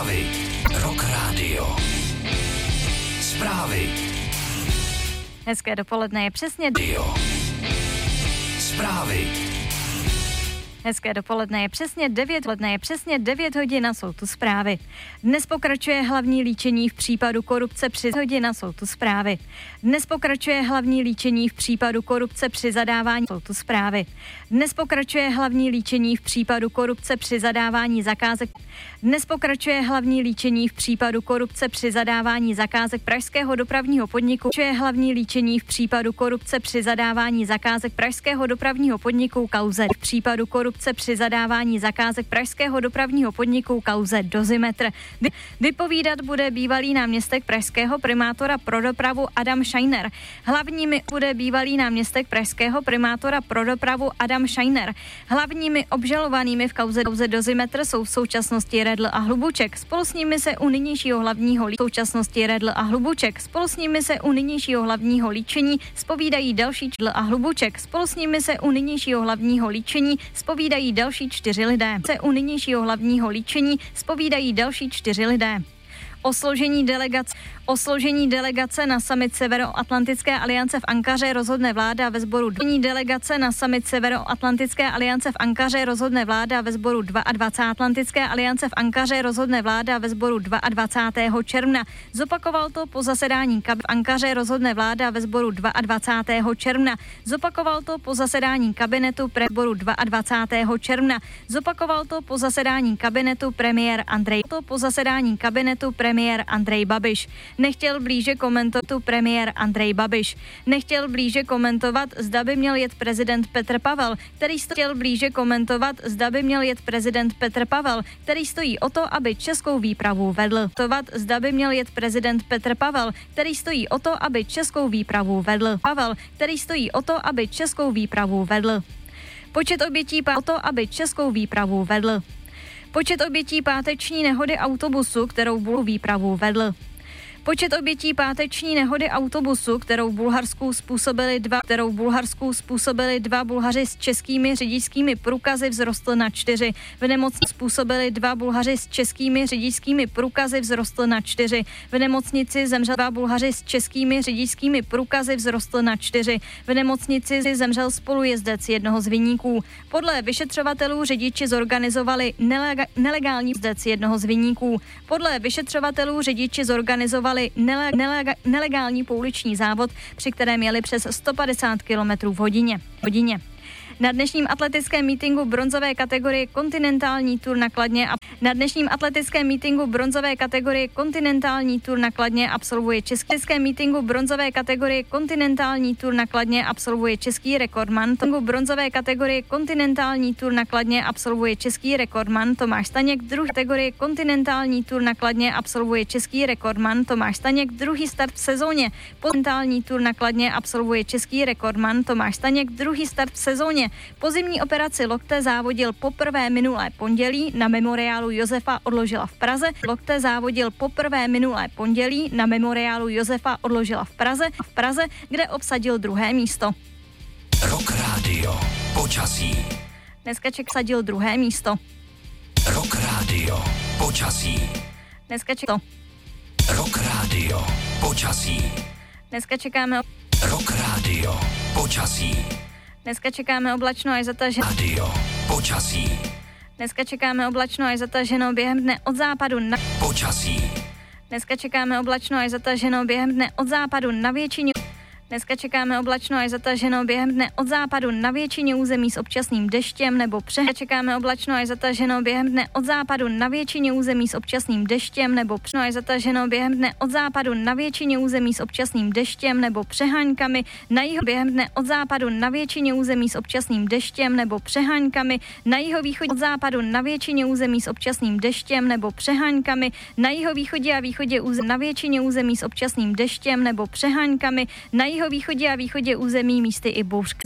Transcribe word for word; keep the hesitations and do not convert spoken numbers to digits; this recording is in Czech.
Zprávy. Rock Radio. Zprávy. Hezké dopoledne je přesně... Radio. Zprávy. Hezké dopoledne je přesně devět, ledne je přesně devět hodin a jsou tu zprávy. Dnes pokračuje hlavní líčení v případu korupce při hodina jsou tu zprávy. Dnes pokračuje hlavní líčení v případu korupce při zadávání jsou tu zprávy. Dnes pokračuje hlavní líčení v případu korupce při zadávání zakázek. Dnes pokračuje hlavní líčení v případu korupce při zadávání zakázek pražského dopravního podniku. Pokračuje hlavní líčení v případu korupce při zadávání zakázek pražského dopravního podniku kauze. V případu korupce při zadávání zakázek pražského dopravního podniku kauze Dozimetr. Vypovídat bude bývalý náměstek pražského primátora pro dopravu Adam Scheiner. Hlavními bude bývalý náměstek pražského primátora pro dopravu Adam Scheiner. Hlavními obžalovanými v kauze, kauze Dozimetr jsou v současnosti Redl a Hlubuček. Spolu s nimi se u nynějšího hlavního v současnosti Redl a Hlubuček. Spolu s nimi se u nynějšího hlavního líčení zpovídají další Redl a Hlubuček. Spolu s nimi se u nynějšího hlavního líčení zpovídají další čtyři lidé. Se u nynějšího hlavního líčení zpovídají další čtyři lidé. O složení delegace, o složení delegace na summit Severoatlantické aliance v Ankaře rozhodne vláda ve sboru delegace na summit Severoatlantické aliance v Ankaře rozhodne vláda ve sboru dvacátého Atlantické aliance v Ankaře rozhodne vláda ve sboru dvacátého druhého června. Zopakoval to po zasedání kab v Ankaře rozhodne vláda ve sboru dvacátého druhého června. Zopakoval to po zasedání kabinetu pre sboru dvacátého druhého června. Zopakoval to po zasedání kabinetu premiér Andrej. To po zasedání kabinetu premiér Premiér Andrej Babiš. Nechtěl blíže komentovat premiér Andrej Babiš. Nechtěl blíže komentovat, zda by měl jet prezident Petr Pavel, který chtěl blíže komentovat, zda by měl jet prezident Petr Pavel, který stojí o to, aby českou výpravu vedl. Tovat, zda by měl jet prezident Petr Pavel, který stojí o to, aby českou výpravu vedl. Pavel, který stojí o to, aby českou výpravu vedl. Počet obětí o to, aby českou výpravu vedl. Počet obětí páteční nehody autobusu, kterou Bul výpravu vedl. Počet obětí páteční nehody autobusu, kterou v Bulharsku způsobili dva, kterou v Bulharsku způsobili dva Bulhaři s českými řidičskými průkazy, vzrostl na čtyři. V nemocnici způsobili dva Bulhaři s českými řidičskými průkazy, vzrostl na čtyři. V nemocnici zemřel dva Bulhaři s českými řidičskými průkazy, vzrostl na čtyři. V nemocnici zemřel spolujezdec jednoho z viníků. Podle vyšetřovatelů řidiči zorganizovali nelega, nelegální jezdec jednoho z viníků. Podle vyšetřovatelů řidiči zorganizovali Nele, nelega, nelegální pouliční závod, při kterém jeli přes sto padesát kilometrů v hodině. hodině. Na dnešním atletickém mítinku bronzové kategorie kontinentální tur na Kladně a na dnešním atletickém mítinku bronzové kategorie kontinentální tur na Kladně absolvuje české mítinku bronzové kategorie kontinentální tur na Kladně absolvuje český rekordman. Mítinku bronzové kategorie kontinentální tur na Kladně absolvuje český rekordman Tomáš Staněk. Druhý kategorie kontinentální tur na Kladně absolvuje český rekordman Tomáš Staněk. Druhý start v sezóně. Kontinentální tur na Kladně absolvuje český rekordman Tomáš Staněk. Druhý start v sezóně. Po zimní operaci lokte závodil poprvé minulé pondělí, na memoriálu Josefa odložila v Praze. Lokte závodil poprvé minulé pondělí, na memoriálu Josefa odložila v Praze, v Praze, kde obsadil druhé místo. Rock Radio. Počasí. Dneska Ček sadil druhé místo. Rock Radio. Počasí. Dneska Ček to. Rock Radio. Počasí. Dneska čekáme Rock Radio. Počasí. Dneska čekáme oblačno až zataženo. Radio. Počasí. Dneska čekáme oblačno až zataženo během dne od západu na... Počasí. Dneska čekáme oblačno až zataženo během dne od západu na většině... Dneska čekáme oblačno až zataženo během dne od západu na většině území s občasným deštěm nebo přehnat. Čekáme oblačno až zataženo během dne od západu na většině území s občasným deštěm nebo přehnat. Až zataženo během dne od západu na většině území s občasným deštěm nebo přeháňkami. Na jihu během dne od západu na většině území s občasným deštěm nebo přeháňkami. Na jihovýchodě od západu na většině území s občasným deštěm nebo přeháňkami. Na jihovýchodě a východě území na většině území s občasným deštěm nebo přeháňkami. Na jihovýchodě a východě území místy i bouřky.